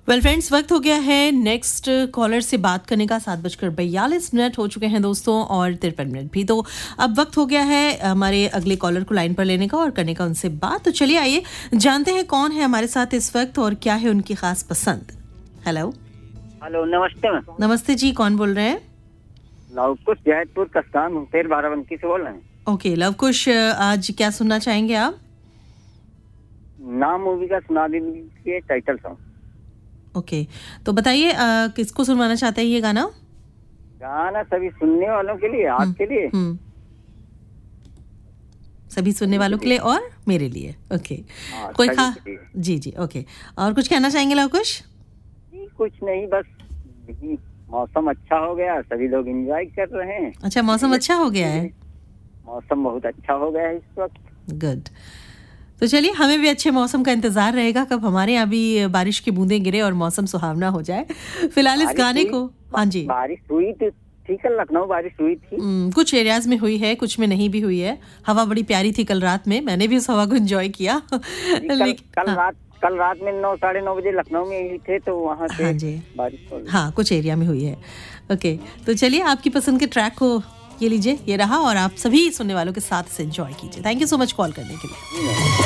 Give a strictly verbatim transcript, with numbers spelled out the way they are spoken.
Well friends, वक्त हो गया है नेक्स्ट कॉलर से बात करने का। सात बजकर बयालीस मिनट हो चुके हैं दोस्तों, और तिरपन मिनट भी। तो अब वक्त हो गया है हमारे अगले कॉलर को लाइन पर लेने का और करने का उनसे बात। तो चलिए आइए जानते हैं कौन है हमारे साथ इस वक्त और क्या है उनकी खास पसंद। हेलो हेलो, नमस्ते मैम। नमस्ते जी, कौन बोल रहे हैं? लवकुश जयपुर कस्तान मुंगेर बाराबंकी से बोल रहे हैं। ओके लवकुश, आज क्या सुनना चाहेंगे आप? नाम मूवी का सुना दीजिए टाइटल सॉन्ग। ओके तो बताइए अ, किसको सुनवाना चाहते हैं ये गाना? गाना सभी सुनने वालों के लिए, आपके लिए। हम्म, सभी सुनने वालों के लिए और मेरे लिए। ओके हाँ, कोई सभी खा के लिए। जी जी ओके। और कुछ कहना चाहेंगे लवकुश? जी, कुछ नहीं, बस यही, मौसम अच्छा हो गया, सभी लोग एंजॉय कर रहे हैं। अच्छा, मौसम अच्छा हो गया है। मौसम बहुत अच्छा हो गया है इस वक्त। गुड। तो चलिए, हमें भी अच्छे मौसम का इंतजार रहेगा कब हमारे यहाँ भी बारिश की बूंदें गिरे और मौसम सुहावना हो जाए। फिलहाल इस बारिश गाने हुई- को, हाँ जी, बारिश हुई थी, ठीक है, लखनऊ बारिश हुई थी। हम्म, कुछ एरियाज में हुई है, कुछ में नहीं भी हुई है। हवा बड़ी प्यारी थी कल रात में, मैंने भी उस हवा को एंजॉय किया। जी, कल लेकिन कल हाँ, रात कल रात में नौ साढ़े नौ बजे लखनऊ में ही थे, तो वहाँ से हाँ जी, बारिश हो गई। हाँ कुछ एरिया में हुई है। ओके तो चलिए, आपकी पसंद के ट्रैक को ये लीजिए, ये रहा, और आप सभी सुनने वालों के साथ इसे एंजॉय कीजिए। Thank you so much call करने के लिए।